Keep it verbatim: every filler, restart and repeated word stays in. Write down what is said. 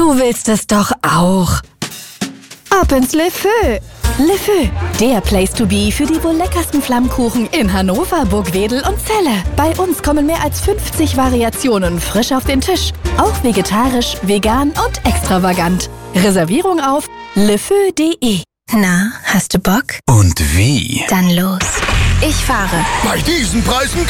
Du willst es doch auch. Ab ins Le Feu. Le Feu, der Place to be für die wohl leckersten Flammkuchen in Hannover, Burgwedel und Celle. Bei uns kommen mehr als fünfzig Variationen frisch auf den Tisch. Auch vegetarisch, vegan und extravagant. Reservierung auf lefeu punkt de. Na, hast du Bock? Und wie? Dann los. Ich fahre. Bei diesen Preisen